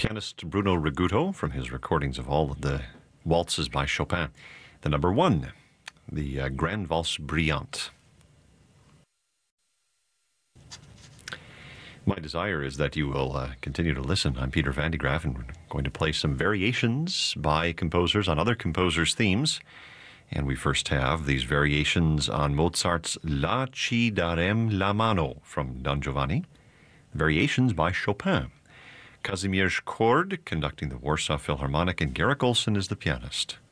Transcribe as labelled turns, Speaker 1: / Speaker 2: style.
Speaker 1: Pianist Bruno Riguto, from his recordings of all of the waltzes by Chopin. The number one, the Grande Valse Brillante. My desire is that you will continue to listen. I'm Peter Van de Graaff, and we're going to play some variations by composers on other composers' themes. And we first have these variations on Mozart's La Ci darem la mano from Don Giovanni. Variations by Chopin. Kazimierz Kord conducting the Warsaw Philharmonic, and Garrick Olson is the pianist.